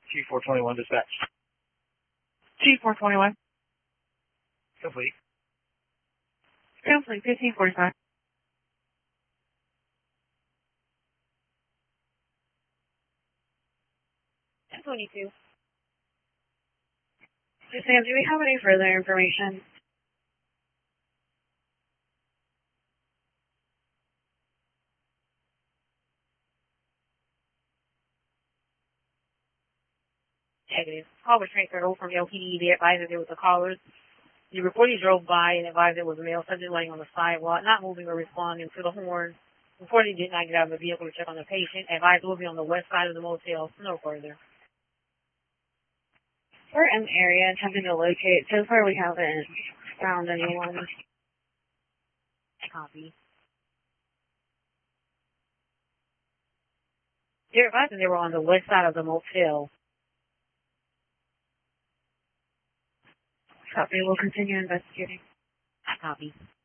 G421 dispatch. G421. Complete. Complete, 1545. And 22. Yes, ma'am, do we have any further information? Negative. Call was transferred over from LPD. They advised that there was a caller. The reporter drove by and advised there was a male subject laying on the sidewalk, not moving or responding to the horn. The reporter did not get out of the vehicle to check on the patient. Advised will be on the west side of the motel. No further. We're in the area attempting to locate. So far we haven't found anyone. Copy. They're advised that they were on the west side of the motel. Copy, we'll continue investigating. Copy.